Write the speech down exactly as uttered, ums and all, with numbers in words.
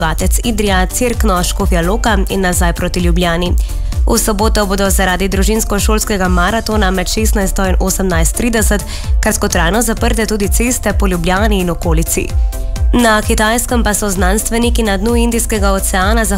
Gatec, Idrija, Cerkno, Škofja Loka in nazaj proti Ljubljani. V soboto bodo zaradi družinsko-šolskega maratona med šestnajsto in osemnajst trideset kratkotrajno zaprte tudi ceste po Ljubljani in okolici. Na Kitajskem pa so znanstveniki na dnu Indijskega oceana